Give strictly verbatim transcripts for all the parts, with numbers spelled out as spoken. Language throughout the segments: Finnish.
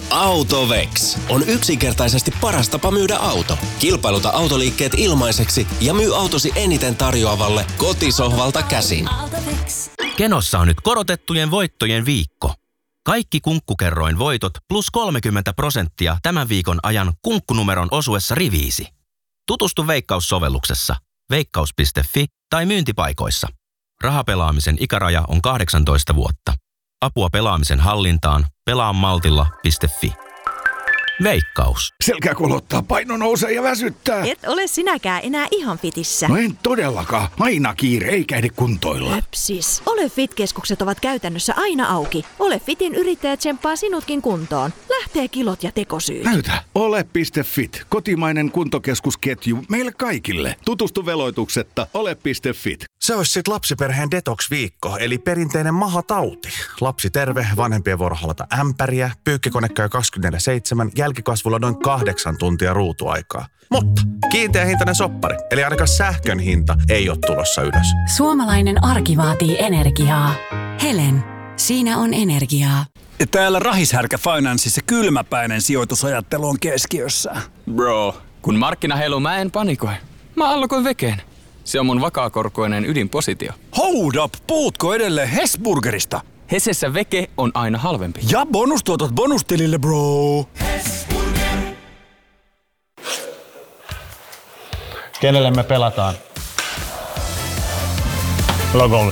AutoVex on yksinkertaisesti paras tapa myydä auto. Kilpailuta autoliikkeet ilmaiseksi ja myy autosi eniten tarjoavalle kotisohvalta käsin. Kenossa on nyt korotettujen voittojen viikko. Kaikki Kunkkukerroin voitot plus kolmekymmentä prosenttia tämän viikon ajan kunkkunumeron osuessa riviisi. Tutustu Veikkaus-sovelluksessa, veikkaus piste fi tai myyntipaikoissa. Rahapelaamisen ikäraja on kahdeksantoista vuotta. Apua pelaamisen hallintaan pelaa maltilla piste fi. Veikkaus. Selkä kulottaa, paino nousee ja väsyttää. Et ole sinäkään enää ihan fitissä. No en todellakaan. Aina kiire, eikä ehdi kuntoilla. Höpsis. Ole Fit-keskukset ovat käytännössä aina auki. Ole Fitin yrittäjä tsemppaa sinutkin kuntoon. Lähtee kilot ja tekosyyt. Näytä. Ole piste fit. Kotimainen kuntokeskusketju meille kaikille. Tutustu veloituksetta. Ole piste fit. Se olisi sit lapsiperheen detox-viikko, eli perinteinen mahatauti. Lapsi terve, vanhempien vuoro halata ämpäriä, pyykkikone käy kaksikymmentäneljä seitsemän, jälkikasvulla noin kahdeksan tuntia ruutuaikaa. Mutta kiinteä hintainen soppari, eli ainakaan sähkön hinta ei ole tulossa ylös. Suomalainen arki vaatii energiaa. Helen, siinä on energiaa. Ja täällä Rahishärkä Financeissa kylmäpäinen sijoitusajattelu on keskiössä. Bro, kun markkina heiluu, mä en panikoi. Mä allokoin vekeen. Se on mun vakaakorkoinen ydinpositio. Hold up, puhutko edelleen Hesburgerista? Hesessä veke on aina halvempi. Ja bonustuotot bonustilille, bro. Kenelle me pelataan? Logolle.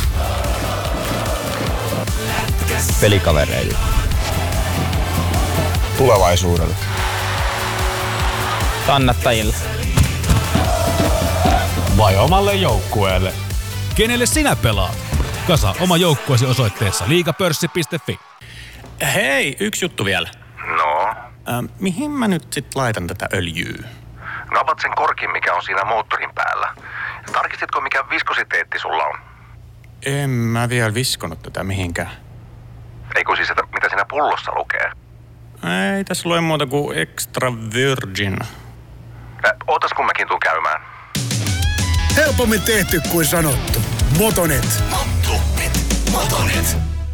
Pelikavereille. Tulevaisuudelle. Kannattajille. Vai omalle joukkueelle? Kenelle sinä pelaat? Kasa oma joukkueesi osoitteessa liigapörssi piste fi. Hei, yksi juttu vielä. No? Äh, mihin mä nyt sit laitan tätä öljyä? Napat sen korkin, mikä on siinä moottorin päällä. Tarkistitko, mikä viskositeetti sulla on? En mä vielä viskonut tätä mihinkään. Eikö siis, että mitä siinä pullossa lukee? Ei tässä lue muuta kuin extra virgin. Äh, ootas kun mäkin tuun käymään. Helpommin tehty kuin sanottu. Motonet. Motonet. Motonet.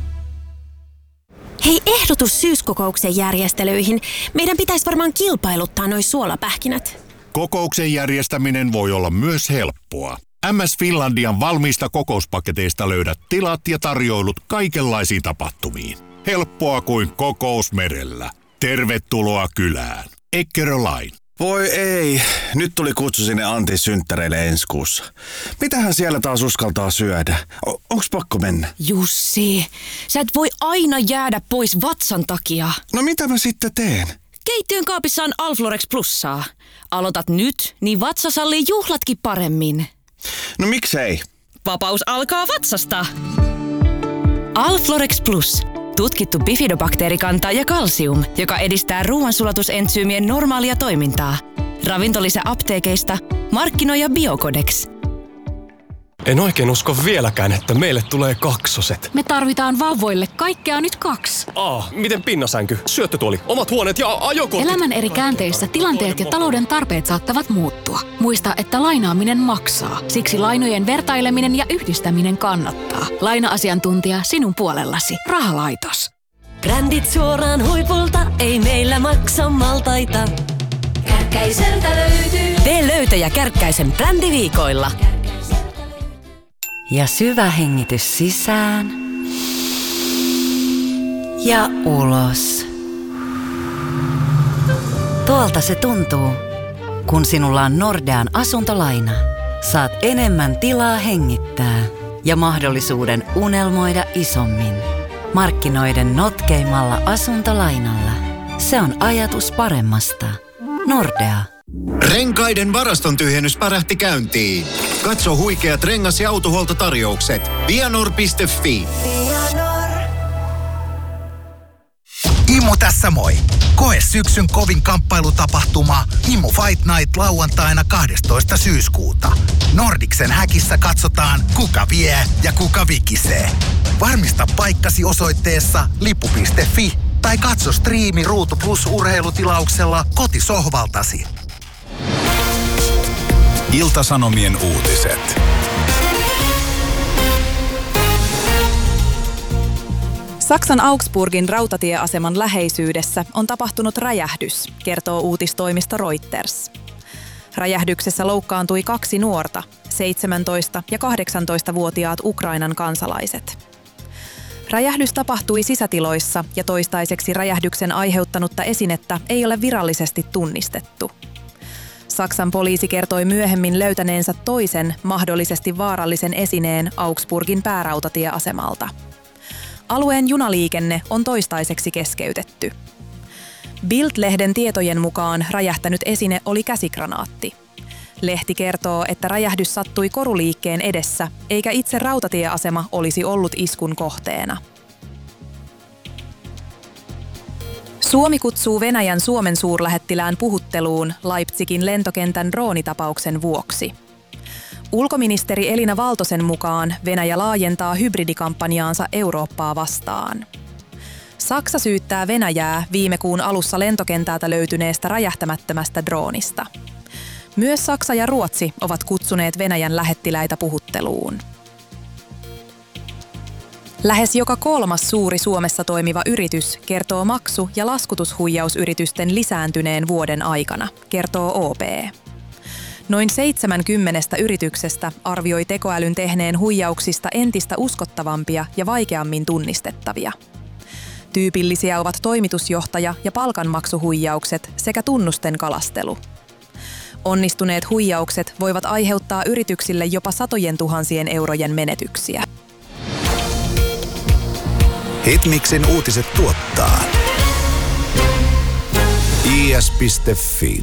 Hei, ehdotus syyskokouksen järjestelyihin. Meidän pitäisi varmaan kilpailuttaa noi suolapähkinät. Kokouksen järjestäminen voi olla myös helppoa. M S Finlandian valmiista kokouspaketeista löydät tilat ja tarjoilut kaikenlaisiin tapahtumiin. Helppoa kuin kokous merellä. Tervetuloa kylään. Eckerö Line. Voi ei, nyt tuli kutsu sinne Antin synttäreille ensi kuussa. Mitähän siellä taas uskaltaa syödä? O- onks pakko mennä? Jussi, sä et voi aina jäädä pois vatsan takia. No mitä mä sitten teen? Keittiön kaapissa on Alflorex Plussaa. Aloitat nyt, niin vatsa sallii juhlatkin paremmin. No miksei? Vapaus alkaa vatsasta. Alflorex Plus. Tutkittu bifidobakteerikanta ja kalsium, joka edistää ruoansulatusentsyymien normaalia toimintaa. Ravintolisä apteekeista, markkinoija Biocodex. En oikein usko vieläkään, että meille tulee kaksoset. Me tarvitaan vauvoille kaikkea nyt kaksi. Aa, miten pinnasänky, syöttötuoli, omat huoneet ja ajokortit. Elämän eri käänteissä tilanteet ja talouden tarpeet saattavat muuttua. Muista, että lainaaminen maksaa. Siksi lainojen vertaileminen ja yhdistäminen kannattaa. Laina-asiantuntija sinun puolellasi. Rahalaitos. Brändit suoraan huipulta, ei meillä maksa maltaita. Kärkkäiseltä löytyy. Tee löytöjä Kärkkäisen brändiviikoilla. Ja syvä hengitys sisään ja ulos. Tuolta se tuntuu, kun sinulla on Nordean asuntolaina. Saat enemmän tilaa hengittää ja mahdollisuuden unelmoida isommin. Markkinoiden notkeimmalla asuntolainalla. Se on ajatus paremmasta. Nordea. Renkaiden varaston tyhjennys pärähti käyntiin. Katso huikeat rengas- ja autohuoltotarjoukset. Vianor piste fi. Imu tässä moi. Koe syksyn kovin kamppailutapahtuma Imu Fight Night lauantaina kahdestoista syyskuuta. Nordiksen häkissä katsotaan, kuka vie ja kuka vikisee. Varmista paikkasi osoitteessa lippu piste fi tai katso striimi Ruutu Plus -urheilutilauksella kotisohvaltasi. Ilta-Sanomien uutiset. Saksan Augsburgin rautatieaseman läheisyydessä on tapahtunut räjähdys, kertoo uutistoimisto Reuters. Räjähdyksessä loukkaantui kaksi nuorta, seitsemäntoista- ja kahdeksantoistavuotiaat Ukrainan kansalaiset. Räjähdys tapahtui sisätiloissa ja toistaiseksi räjähdyksen aiheuttanutta esinettä ei ole virallisesti tunnistettu. Saksan poliisi kertoi myöhemmin löytäneensä toisen, mahdollisesti vaarallisen esineen Augsburgin päärautatieasemalta. Alueen junaliikenne on toistaiseksi keskeytetty. Bild-lehden tietojen mukaan räjähtänyt esine oli käsikranaatti. Lehti kertoo, että räjähdys sattui koruliikkeen edessä, eikä itse rautatieasema olisi ollut iskun kohteena. Suomi kutsuu Venäjän Suomen suurlähettilään puhutteluun Leipzigin lentokentän droonitapauksen vuoksi. Ulkoministeri Elina Valtosen mukaan Venäjä laajentaa hybridikampanjaansa Eurooppaa vastaan. Saksa syyttää Venäjää viime kuun alussa lentokentältä löytyneestä räjähtämättömästä droonista. Myös Saksa ja Ruotsi ovat kutsuneet Venäjän lähettiläitä puhutteluun. Lähes joka kolmas suuri Suomessa toimiva yritys kertoo maksu- ja laskutushuijausyritysten lisääntyneen vuoden aikana, kertoo O P. Noin seitsemänkymmentä yrityksestä arvioi tekoälyn tehneen huijauksista entistä uskottavampia ja vaikeammin tunnistettavia. Tyypillisiä ovat toimitusjohtaja- ja palkanmaksuhuijaukset sekä tunnusten kalastelu. Onnistuneet huijaukset voivat aiheuttaa yrityksille jopa satojen tuhansien eurojen menetyksiä. Hitmixin uutiset tuottaa i s piste f i.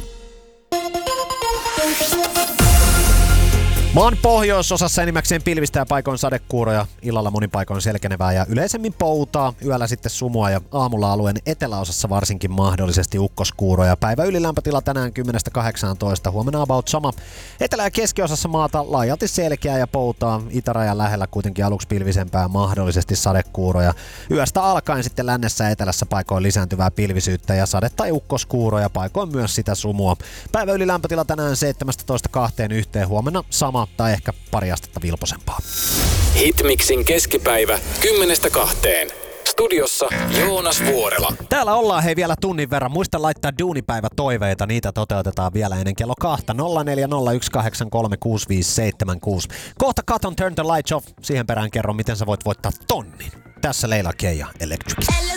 Maan pohjoisosassa enimmäkseen pilvistä ja paikoin sadekuuroja, illalla monin paikoin selkenevää ja yleisemmin poutaa, yöllä sitten sumua ja aamulla alueen eteläosassa varsinkin mahdollisesti ukkoskuuroja. Päivä ylilämpötila tänään kymmenestä kahdeksaantoista, huomenna about sama. Etelä- ja keskiosassa maata laajalti selkeää ja poutaa, itärajan lähellä kuitenkin aluksi pilvisempää mahdollisesti sadekuuroja. Yöstä alkaen sitten lännessä ja etelässä paikoin lisääntyvää pilvisyyttä ja sade- tai ukkoskuuroja, paikoin myös sitä sumua. Päivä ylilämpötila tänään seitsemästätoista kahteen yhteen, huomenna sama tai ehkä pari astetta vilposempaa. Hitmixin keskipäivä kymmenestä kahteen. Studiossa Joonas Vuorela. Täällä ollaan hei vielä tunnin verran. Muista laittaa duunipäivä toiveita. Niitä toteutetaan vielä ennen kello kahta. nolla neljä nolla yksi kahdeksan kolme kuusi viisi seitsemän kuusi. Kohta katon Turn the Lights Off. Siihen perään kerron, miten sä voit voittaa tonnin. Tässä Leila K ja Electric.